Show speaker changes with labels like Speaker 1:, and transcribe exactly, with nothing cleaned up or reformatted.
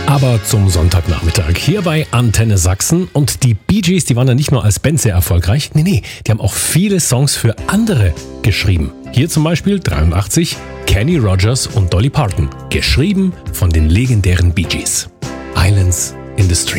Speaker 1: Aber zum Sonntagnachmittag hier bei Antenne Sachsen. Und die Bee Gees, die waren ja nicht nur als Band sehr erfolgreich. Nee, nee, die haben auch viele Songs für andere geschrieben. Hier zum Beispiel dreiundachtzig Kenny Rogers und Dolly Parton. Geschrieben von den legendären Bee Gees. Islands in the Stream.